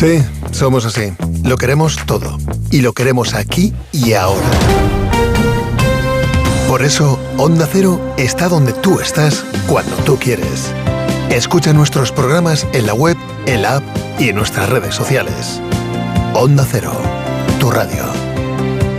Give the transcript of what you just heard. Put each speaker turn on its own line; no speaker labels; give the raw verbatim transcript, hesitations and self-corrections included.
Sí, somos así. Lo queremos todo. Y lo queremos aquí y ahora. Por eso, Onda Cero está donde tú estás, cuando tú quieres. Escucha nuestros programas en la web, en la app y en nuestras redes sociales. Onda Cero, tu radio.